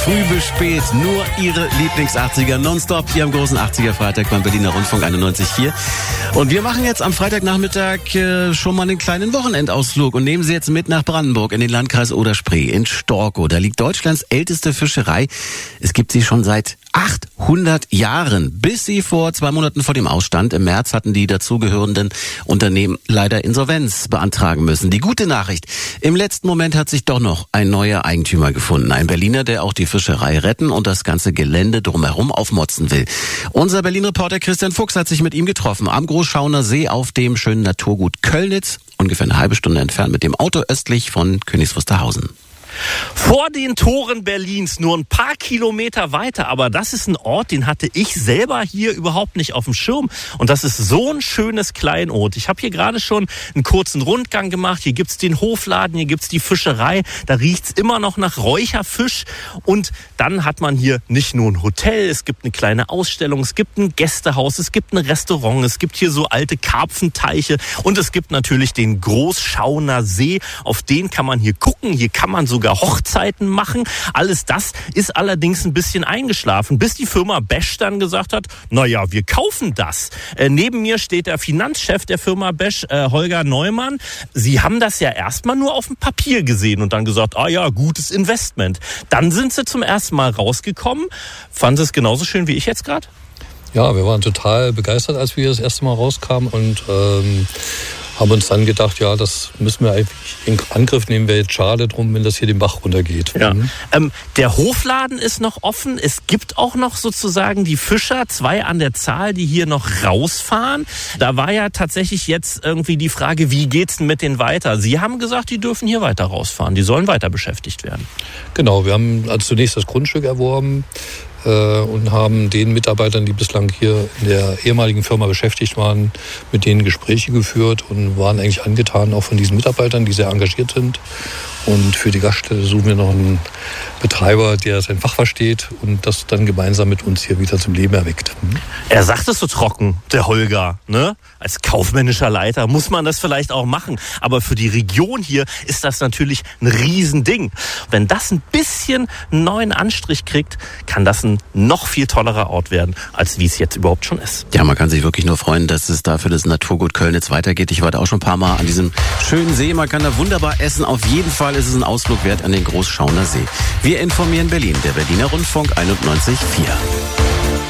früh bis spät nur ihre Lieblings-80er nonstop hier am großen 80er-Freitag beim Berliner Rundfunk 91.4. Und wir machen jetzt am Freitagnachmittag schon mal einen kleinen Wochenendausflug und nehmen Sie jetzt mit nach Brandenburg in den Landkreis Oder-Spree, in Storkow. Da liegt Deutschlands älteste Fischerei. Es gibt sie schon seit 800 Jahren, bis sie vor 2 Monaten vor dem Ausstand. Im März hatten die dazugehörenden Unternehmen leider Insolvenz beantragen müssen. Die gute Nachricht: Im letzten Moment hat sich doch noch ein neuer Eigentümer gefunden. Ein Berliner, der auch die Fischerei retten und das ganze Gelände drumherum aufmotzen will. Unser Berlin-Reporter Christian Fuchs hat sich mit ihm getroffen am Großschauner See auf dem schönen Naturgut Köllnitz, ungefähr eine halbe Stunde entfernt mit dem Auto östlich von Königs Wusterhausen. Vor den Toren Berlins, nur ein paar Kilometer weiter, aber das ist ein Ort, den hatte ich selber hier überhaupt nicht auf dem Schirm. Und das ist so ein schönes Kleinod. Ich habe hier gerade schon einen kurzen Rundgang gemacht. Hier gibt's den Hofladen, hier gibt's die Fischerei. Da riecht's immer noch nach Räucherfisch. Und dann hat man hier nicht nur ein Hotel, es gibt eine kleine Ausstellung, es gibt ein Gästehaus, es gibt ein Restaurant, es gibt hier so alte Karpfenteiche und es gibt natürlich den Großschauner See. Auf den kann man hier gucken. Hier kann man sogar Hochzeiten machen. Alles das ist allerdings ein bisschen eingeschlafen, bis die Firma Besch dann gesagt hat, naja, wir kaufen das. Neben mir steht der Finanzchef der Firma Besch, Holger Neumann. Sie haben das ja erstmal nur auf dem Papier gesehen und dann gesagt, ah ja, gutes Investment. Dann sind sie zum ersten Mal rausgekommen. Fanden Sie es genauso schön wie ich jetzt gerade? Ja, wir waren total begeistert, als wir das erste Mal rauskamen und haben uns dann gedacht, ja, das müssen wir eigentlich in Angriff nehmen. Wäre jetzt schade drum, wenn das hier den Bach runtergeht. Ja. Der Hofladen ist noch offen. Es gibt auch noch sozusagen die Fischer, 2 an der Zahl, die hier noch rausfahren. Da war ja tatsächlich jetzt irgendwie die Frage, wie geht's denn mit denen weiter? Sie haben gesagt, die dürfen hier weiter rausfahren. Die sollen weiter beschäftigt werden. Genau, wir haben also zunächst das Grundstück erworben und haben den Mitarbeitern, die bislang hier in der ehemaligen Firma beschäftigt waren, mit denen Gespräche geführt und waren eigentlich angetan auch von diesen Mitarbeitern, die sehr engagiert sind. Und für die Gaststätte suchen wir noch einen Betreiber, der sein Fach versteht und das dann gemeinsam mit uns hier wieder zum Leben erweckt. Er sagt es so trocken, der Holger, ne? Als kaufmännischer Leiter muss man das vielleicht auch machen. Aber für die Region hier ist das natürlich ein Riesending. Wenn das ein bisschen einen neuen Anstrich kriegt, kann das ein noch viel tollerer Ort werden, als wie es jetzt überhaupt schon ist. Ja, man kann sich wirklich nur freuen, dass es da für das Naturgut Köllnitz weitergeht. Ich war da auch schon ein paar Mal an diesem schönen See. Man kann da wunderbar essen. Auf jeden Fall ist es ein Ausflug wert an den Großschauner See. Wir informieren Berlin, der Berliner Rundfunk 91.4.